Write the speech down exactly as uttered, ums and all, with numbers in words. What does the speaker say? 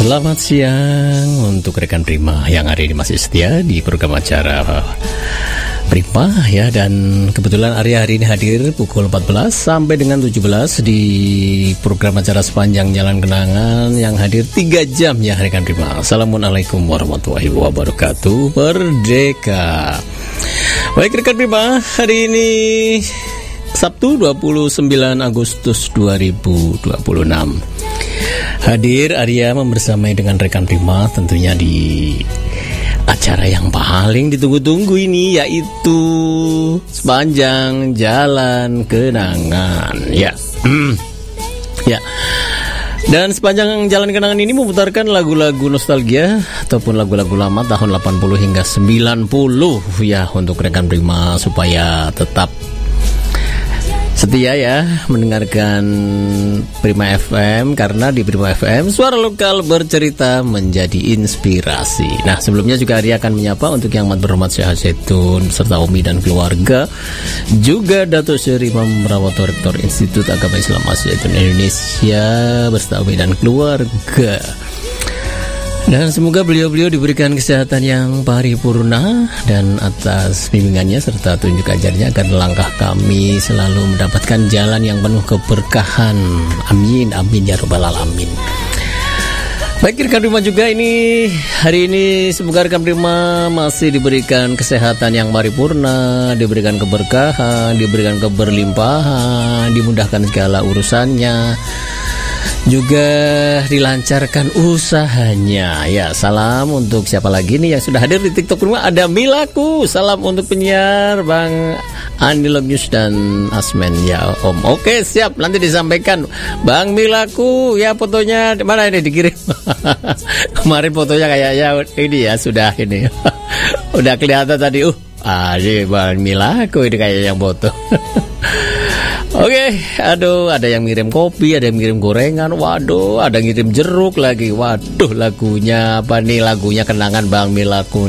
Selamat siang untuk rekan Prima yang hari ini masih setia di program acara Prima ya, dan kebetulan Arya hari ini hadir pukul empat belas sampai dengan tujuh belas di program acara Sepanjang Jalan Kenangan yang hadir tiga jam ya rekan Prima. Assalamualaikum warahmatullahi wabarakatuh. Merdeka. Baik rekan Prima, hari ini Sabtu dua puluh sembilan Agustus dua ribu dua puluh enam. Hadir Arya membersamai dengan rekan Prima tentunya di acara yang paling ditunggu-tunggu ini, yaitu Sepanjang Jalan Kenangan. Ya. Ya. Dan Sepanjang Jalan Kenangan ini memutarkan lagu-lagu nostalgia ataupun lagu-lagu lama tahun delapan puluh hingga sembilan puluh ya, untuk rekan Prima supaya tetap setia ya mendengarkan Prima F M, karena di Prima F M suara lokal bercerita menjadi inspirasi. Nah, sebelumnya juga Arya akan menyapa untuk yang amat berhormat Syekh Zaitun serta Umi dan keluarga, juga Datuk Seri Imam Merawat Rektor Institut Agama Islam Zaitun Indonesia beserta Umi dan keluarga. Dan semoga beliau-beliau diberikan kesehatan yang paripurna, dan atas bimbingannya serta tunjuk ajarnya agar langkah kami selalu mendapatkan jalan yang penuh keberkahan. Amin, amin ya rabbal alamin. Baik rekan Prima, juga ini hari ini semoga rekan Prima masih diberikan kesehatan yang paripurna, diberikan keberkahan, diberikan keberlimpahan, dimudahkan segala urusannya, juga dilancarkan usahanya. Ya, salam untuk siapa lagi nih yang sudah hadir di TikTok Prima? Ada Milaku. Salam untuk penyiar Bang Andi Logius dan Asmen ya Om. Oke, siap, nanti disampaikan Bang Milaku ya. Fotonya mana ini dikirim? Kemarin fotonya kayaknya ini ya, sudah ini udah kelihatan tadi. Uh, ada Bang Milaku ini kayak yang foto. Oke, okay, aduh, ada yang ngirim kopi, ada yang ngirim gorengan, waduh, ada yang ngirim jeruk lagi, waduh, lagunya apa nih, lagunya kenangan Bang Milaku.